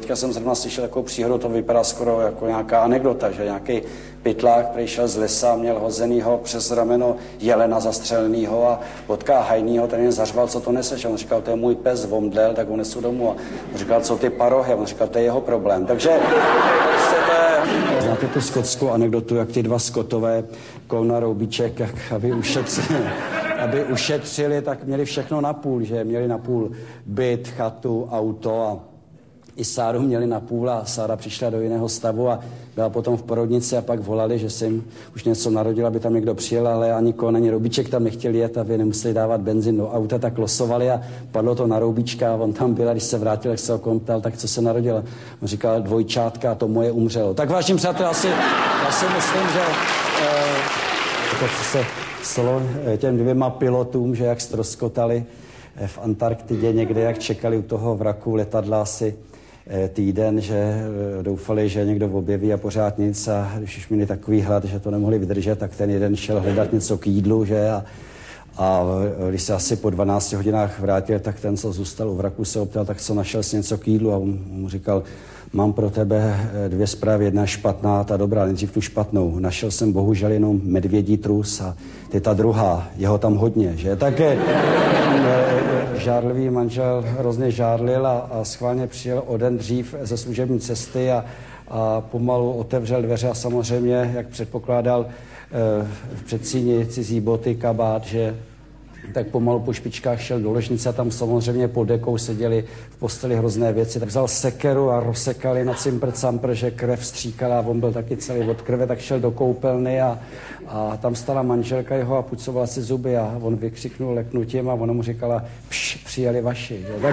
teďka jsem zrovna slyšel takovou příhodu, to vypadá skoro jako nějaká anekdota, že nějaký pytlák, který šel z lesa, měl hozenýho přes rameno jelena zastřelenýho a potká hajnýho, ten jen zařval, co to neseš. A on říkal, to je můj pes, vomdlel, tak ho nesu domů. A on říkal, co ty parohy? A on říkal, to je jeho problém. Takže prostě to je... Znáte tu skotskou anekdotu, jak ty dva Skotové, Kouna Roubíček, jak aby ušetřili, tak měli všechno na půl, že měli na půl byt, chatu, auto a i Sáru měli na půl a Sára přišla do jiného stavu a byla potom v porodnici a pak volali, že se jim už něco narodila, aby tam někdo přijel, ale ani Koun, ani Roubíček tam nechtěli jet, aby nemuseli dávat benzín do auta, tak losovali a padlo to na Roubíčka a on tam byl a když se vrátil, jak se ho ptal, tak co se narodilo. On říkal, dvojčátka a to moje umřelo. Tak vážně přátelé, já si myslím, že to, co se stalo těm dvěma pilotům, že jak ztroskotali v Antarktidě někde, jak čekali u toho vraku letadla asi týden, že doufali, že někdo objeví a pořád nic a když už měli takový hlad, že to nemohli vydržet, tak ten jeden šel hledat něco k jídlu, že a když se asi po 12 hodinách vrátil, tak ten, co zůstal u vraku, se optal, tak co našel si něco k jídlu a on mu říkal, mám pro tebe dvě zprávy, jedna špatná, ta dobrá, nejdřív tu špatnou. Našel jsem bohužel jenom medvědí trus a ty ta druhá, jeho tam hodně, že? Také žárlivý manžel hrozně žárlil a schválně přijel o den dřív ze služební cesty a pomalu otevřel dveře a samozřejmě, jak předpokládal v předsíni cizí boty, kabát, že tak pomalu po špičkách šel do ložnice a tam samozřejmě pod dekou seděli v posteli hrozné věci. Tak vzal sekeru a rozsekali na cimpr-campr, že krev stříkala a on byl taky celý od krve, tak šel do koupelny a tam stala manželka jeho a pucovala si zuby a on vykřiknul leknutím a ona mu říkala, přijeli vaši. Tak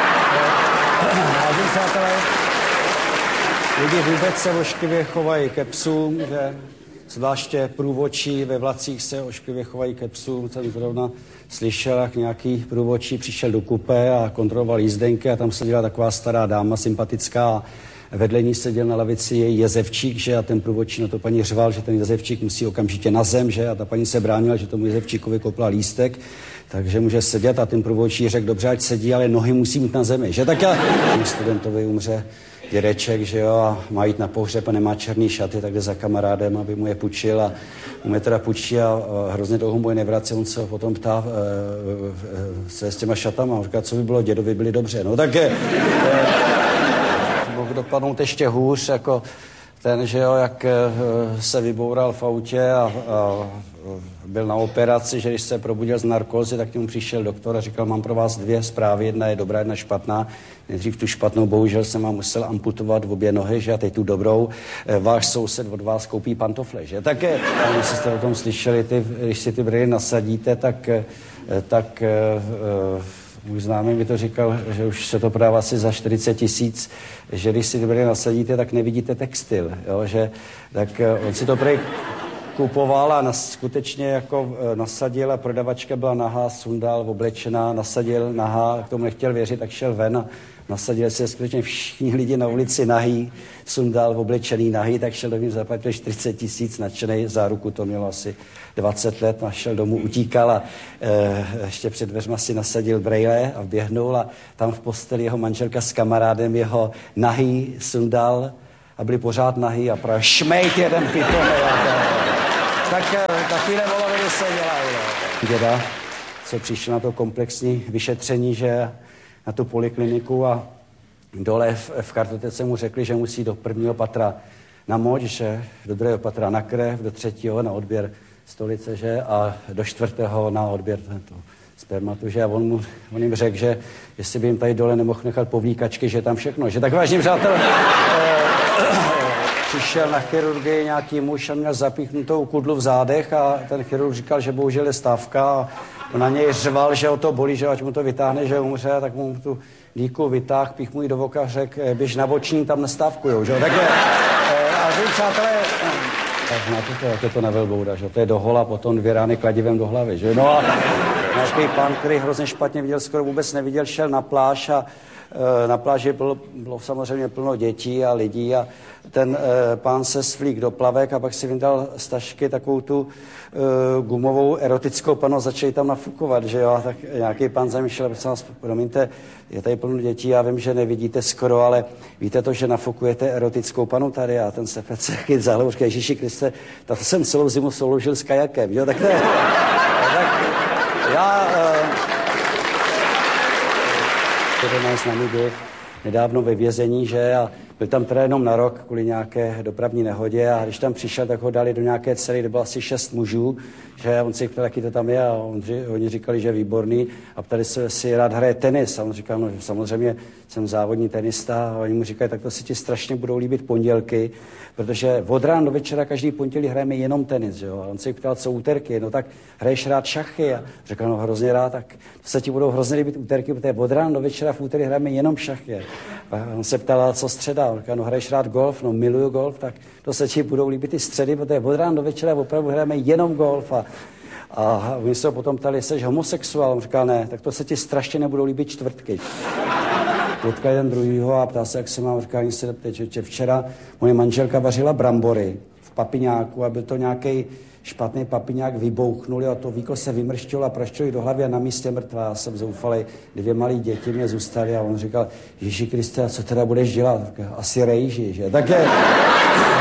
přátelé, lidi vůbec se ošklivě chovají ke psům, že zvláště průvodčí ve vlacích se ošklivě chovají ke psům. Jsem zrovna slyšel, jak nějaký průvodčí přišel do kupé a kontroloval jízdenky a tam seděla taková stará dáma, sympatická a vedle ní seděl na lavici její jezevčík, že a ten průvodčí na to paní řval, že ten jezevčík musí okamžitě na zem, že a ta paní se bránila, že tomu jezevčíkovi kopla lístek, takže může sedět a ten průvodčí řekl, dobře, ať sedí, ale nohy musí mít na zemi, že tak studentovi umře dědeček, že jo, a má jít na pohřeb a nemá černý šaty, tak jde za kamarádem, aby mu je půjčil a mu je teda půjčí a hrozně dlouho mu je nevrací, on se ho potom ptá se s těma šatama, on říká, co by bylo, dědovi byli dobře, no tak mohl dopadnout ještě hůř, jako ten, že jo, jak se vyboural v autě a byl na operaci, že když se probudil z narkózy, tak k němu přišel doktor a říkal, mám pro vás dvě zprávy, jedna je dobrá, jedna špatná. Nejdřív tu špatnou, bohužel jsem vám musel amputovat obě nohy, že a teď tu dobrou. Váš soused od vás koupí pantofle, že? Tak, jestli jste o tom slyšeli, když si ty brýle nasadíte, tak můj známý mi to říkal, že už se to prodává asi za 40 000, že když si ty brýle nasadíte, tak nevidíte textil, jo? Že, tak on si to prej kupoval a skutečně jako nasadil a prodavačka byla nahá, sundal, oblečená, nasadil nahá, k tomu nechtěl věřit, tak šel ven a nasadil si skutečně všichni lidi na ulici nahý, sundal, oblečený nahý, tak šel domů, zaplatil 40 000, nadšenej, záruku to mělo asi 20 let, a šel domů, utíkal a ještě před dveřma si nasadil brejle a vběhnul a tam v posteli jeho manželka s kamarádem jeho nahý sundal a byli pořád nahý a právě šmejt jeden pitomej. Tak takovýhle voloviny se dělají. Děda, co přišel na to komplexní vyšetření, že na tu polikliniku a dole v kartotece mu řekli, že musí do prvního patra na moč, že do druhého patra na krev, do třetího na odběr stolice, že a do čtvrtého na odběr spermatu, že a on jim řekl, že jestli by jim tady dole nemohl nechat povlíkačky, že tam všechno, že tak vážně přátelé, přišel na chirurgii nějaký muž a měl zapíchnutou kudlu v zádech a ten chirurg říkal, že bohužel je stávka a on na něj řval, že ho to bolí, že ať mu to vytáhne, že umře, tak mu tu díku vytáhl, pích mu ji do voka, řekl, běž na boční, tam nestávkujou, že jo, tak a říct, přátelé, tak znáte to, jak je to na velbouda, že to je do hola, potom 2 rány kladivem do hlavy, že no a nějaký pán, který hrozně špatně viděl, skoro vůbec neviděl, šel na pláž a na pláži bylo samozřejmě plno dětí a lidí a ten pán se svlík do plavek a pak si vyndal z tašky takovou tu gumovou erotickou panu a začali tam nafukovat, že jo, a tak nějaký pán zamýšlel, prosím vás, promiňte, je tady plno dětí, já vím, že nevidíte skoro, ale víte to, že nafukujete erotickou panu tady a ten se taky zahlou, říká, Ježíši Kriste, tak jsem celou zimu souložil s kajakem, jo, tak to je, tak já... Jeden z námi byl nedávno ve vězení, že, a byl tam teda jenom na rok kvůli nějaké dopravní nehodě a když tam přišel, tak ho dali do nějaké cely, kde bylo asi 6 mužů, že on si ptal, jaký to tam je a oni říkali, že je výborný a ptali se, jestli rád hraje tenis a on říkal, no samozřejmě jsem závodní tenista a oni mu říkali, tak to si ti strašně budou líbit pondělky, protože od rána do večera každý pondělí hrajeme jenom tenis, že jo, a on si ptal, co úterky, no tak hraješ rád šachy a říkal, no hrozně rád, tak to se ti budou hrozně líbit úterky, protože od rána do večera v úterý hrajeme jenom šachy. A on se ptal, co středa, on říkal, no hraješ rád golf, no miluju golf, tak to se ti budou líbit i středy, protože od rána do večera opravdu hrajeme jenom golf a oni se ho potom ptali, jsi homosexuál, on říkal, ne, tak to se ti strašně nebudou líbit čtvrtky. Potkal jeden druhýho a ptal se, jak se mám, říkal, se neptej, včera moje manželka vařila brambory v papiňáku a byl to nějaký špatný papiňák, vybouchnuli a to víko se vymrštilo a praščilo do hlavy a na místě mrtvá. Já jsem zoufalej, 2 malí děti mě zůstaly a on říkal, Ježíši Kriste, a co teda budeš dělat? Asi rejži, že? Tak je...